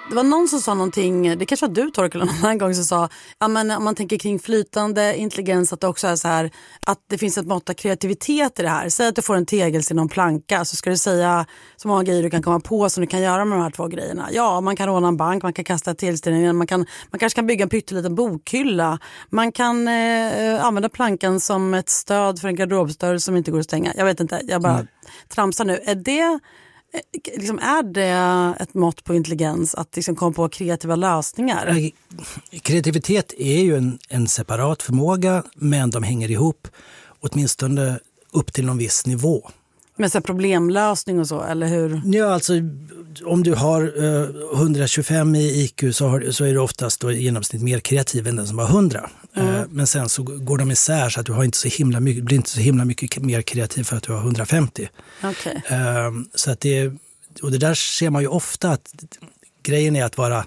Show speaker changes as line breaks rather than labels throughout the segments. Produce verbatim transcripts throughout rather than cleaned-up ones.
Det var någon som sa någonting, det kanske var du Torkel någon annan gång som sa, ja, men om man tänker kring flytande intelligens att det också är så här, att det finns ett mått av kreativitet i det här. Säg att du får en tegel till någon planka, så ska du säga så många grejer du kan komma på som du kan göra med de här två grejerna. Ja, man kan råna en bank, man kan kasta ett tillställning, man, kan, man kanske kan bygga en pytteliten bokhylla. Man kan eh, använda plankan som ett stöd för en garderobsdörr som inte går att stänga. Jag vet inte, jag bara mm. tramsar nu. Är det... Liksom, är det ett mått på intelligens att liksom komma på kreativa lösningar?
Kreativitet är ju en, en separat förmåga, men de hänger ihop åtminstone upp till någon viss nivå.
Men så problemlösning och så, eller hur?
Ja, alltså om du har uh, hundratjugofem i I Q så, har, så är du oftast då i genomsnitt mer kreativ än den som har hundra. Mm. Uh, men sen så går de isär så att du har inte så himla mycket, blir inte så himla mycket mer kreativ för att du har hundrafemtio.
Okay.
Uh, så att det, och det där ser man ju ofta att grejen är att vara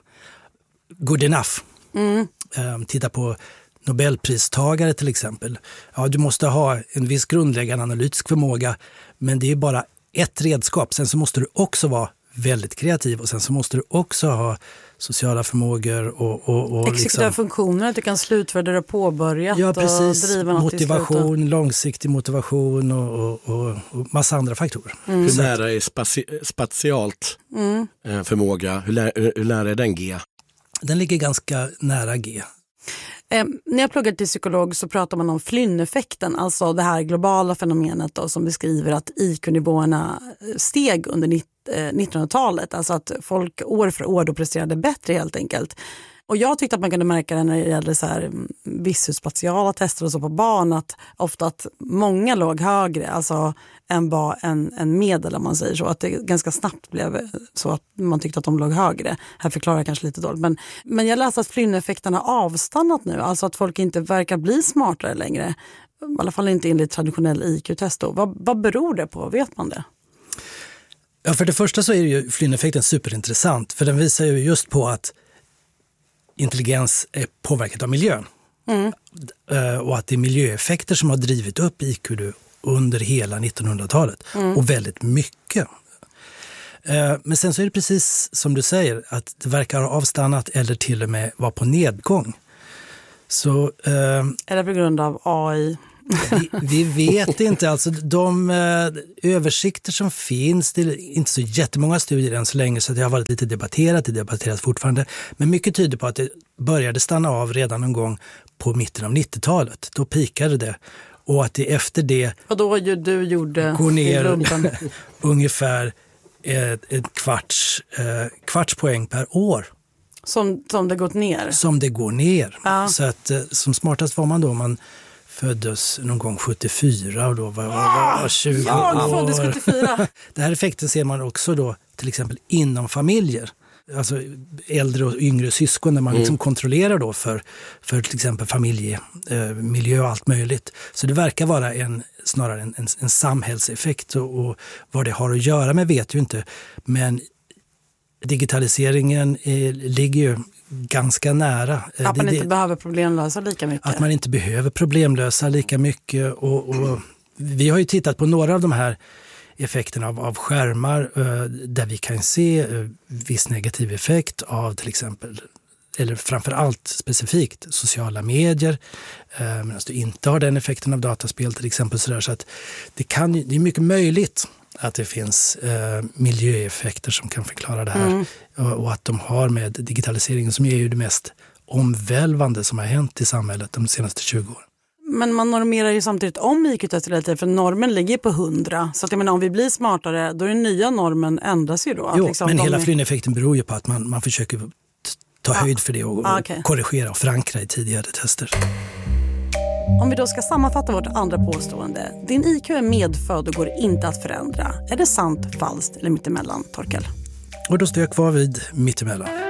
good enough.
Mm.
Uh, titta på Nobelpristagare till exempel. Ja, du måste ha en viss grundläggande analytisk förmåga, men det är bara ett redskap. Sen så måste du också vara väldigt kreativ och sen så måste du också ha sociala förmågor och... och, och
exekutiva liksom, funktioner, att du kan slutföra det du har påbörjat.
Ja, precis.
Och driva något
motivation, långsiktig motivation och, och, och, och massa andra faktorer.
Mm. Hur nära är spaci- spatialt
mm.
förmåga? Hur, lä- hur nära är den G?
Den ligger ganska nära G.
Eh, när jag pluggar till psykolog så pratar man om Flynn-effekten, alltså det här globala fenomenet då, som beskriver att I Q-nivåerna steg under nittonhundratalet. Alltså att folk år för år då presterade bättre helt enkelt. Och jag tyckte att man kunde märka det när det gällde så här visuospatiala tester och så på barn, att ofta att många låg högre alltså än vad en, en medel, om man säger så. Att det ganska snabbt blev så att man tyckte att de låg högre. Här förklarar jag kanske lite dåligt. Men, men jag läste att Flynn-effekten har avstannat nu. Alltså att folk inte verkar bli smartare längre. I alla fall inte enligt traditionell I Q-test då. Vad, vad beror det på? Vet man det?
Ja, för det första så är ju Flynn-effekten superintressant. För den visar ju just på att intelligens är påverkat av miljön.
Mm.
Och att det är miljöeffekter som har drivit upp I Q under hela nittonhundratalet. Mm. Och väldigt mycket. Men sen så är det precis som du säger, att det verkar ha avstannat eller till och med vara på nedgång. Så,
är det på grund av A I?
vi, vi vet inte. Alltså de eh, översikter som finns, det är inte så jättemånga studier än så länge, så det har varit lite debatterat, det debatteras fortfarande. Men mycket tyder på att det började stanna av redan någon gång på mitten av nittiotalet. Då pikade det. Och att det efter det...
Och då ju du gjorde
går ner ungefär ett, ett kvarts, eh, kvarts poäng per år.
Som, som det gått ner?
Som det går ner.
Ja.
Så att eh, som smartast var man då man föddes någon gång sjuttiofyra och då var, var, var tjugo
jag
år.
föddes sjuttiofyra.
Den här effekten ser man också då till exempel inom familjer. Alltså äldre och yngre syskon där man mm. liksom kontrollerar då för, för till exempel familjemiljö eh, och allt möjligt. Så det verkar vara en, snarare en, en, en samhällseffekt och, och vad det har att göra med vet ju inte. Men digitaliseringen eh, ligger ju ganska nära.
Att man
det,
inte
det,
behöver problemlösa lika mycket.
Att man inte behöver problemlösa lika mycket. Och, och vi har ju tittat på några av de här effekterna av, av skärmar eh, där vi kan se eh, viss negativ effekt av till exempel, eller framförallt specifikt sociala medier, eh, medan du inte har den effekten av dataspel till exempel. Så, där, så att det, kan, det är mycket möjligt att det finns eh, miljöeffekter som kan förklara det här. Mm. Och, och att de har med digitaliseringen, som är ju det mest omvälvande som har hänt i samhället de senaste tjugo åren.
Men man normerar ju samtidigt om I Q-testet hela tiden, för normen ligger på hundra. Så att jag menar, om vi blir smartare, då är den nya normen ändras ju då.
Jo,
liksom
men
de...
hela Flynn-effekten beror ju på att man, man försöker ta ah. höjd för det och,
ah, okay.
och korrigera och förankra i tidigare tester.
Om vi då ska sammanfatta vårt andra påstående. Din I Q är medfödd och går inte att förändra. Är det sant, falskt eller mittemellan, Torkel?
Och då står jag kvar vid mittemellan.